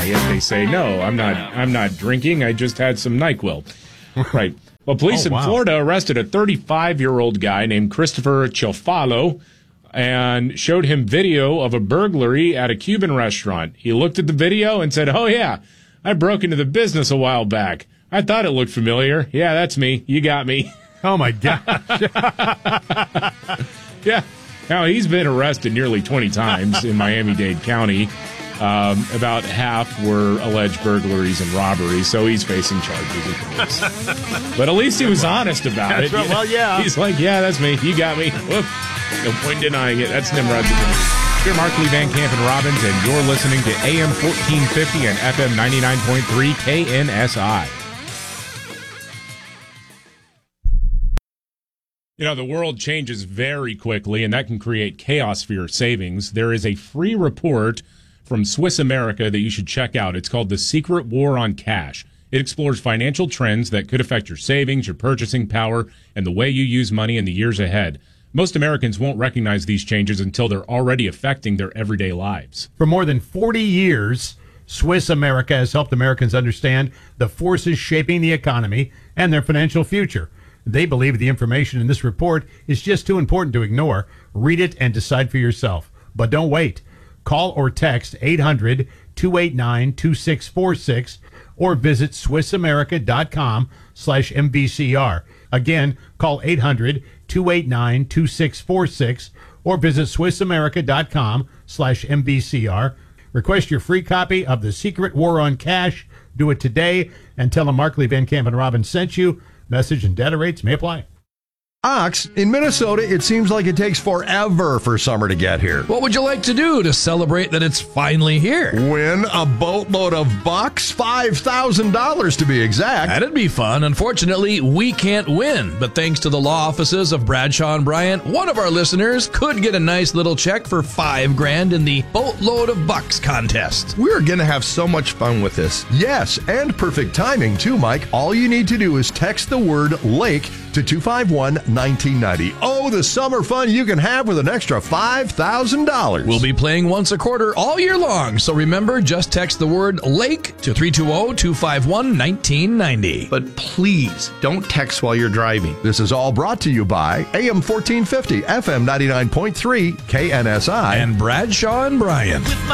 Yet they say, no, I'm not drinking. I just had some NyQuil. Right. Well, police in Florida arrested a 35-year-old guy named Christopher Chilfalo and showed him video of a burglary at a Cuban restaurant. He looked at the video and said, oh, yeah, I broke into the business a while back. I thought it looked familiar. Yeah, that's me. You got me. Oh, my gosh. Yeah. Now, he's been arrested nearly 20 times in Miami-Dade County. About half were alleged burglaries and robberies, so he's facing charges of police. But at least he was honest about it. Right. Well, yeah. He's like, yeah, that's me. You got me. Whoop. No point denying it. That's Nimrod's opinion. You're Markley, Van Camp, and Robbins, and you're listening to AM 1450 and FM 99.3 KNSI. You know, the world changes very quickly, and that can create chaos for your savings. There is a free report from Swiss America that you should check out. It's called The Secret War on Cash. It explores financial trends that could affect your savings, your purchasing power, and the way you use money in the years ahead. Most Americans won't recognize these changes until they're already affecting their everyday lives. For more than 40 years, Swiss America has helped Americans understand the forces shaping the economy and their financial future. They believe the information in this report is just too important to ignore. Read it and decide for yourself. But don't wait. Call or text 800-289-2646 or visit SwissAmerica.com/MBCR. Again, call 800-289-2646 or visit SwissAmerica.com/MBCR. Request your free copy of The Secret War on Cash. Do it today and tell them Markley, Van Camp, and Robbins sent you. Message and data rates may apply. Ox, in Minnesota, it seems like it takes forever for summer to get here. What would you like to do to celebrate that it's finally here? Win a boatload of bucks, $5,000 to be exact. That'd be fun. Unfortunately, we can't win. But thanks to the law offices of Bradshaw and Bryant, one of our listeners could get a nice little check for $5,000 in the Boatload of Bucks contest. We're going to have so much fun with this. Yes, and perfect timing, too, Mike. All you need to do is text the word LAKE to 251-1990. Oh, the summer fun you can have with an extra $5,000. We'll be playing once a quarter all year long, so remember, just text the word LAKE to 320-251-1990. But please, don't text while you're driving. This is all brought to you by AM 1450, FM 99.3, KNSI, and Bradshaw and Bryant.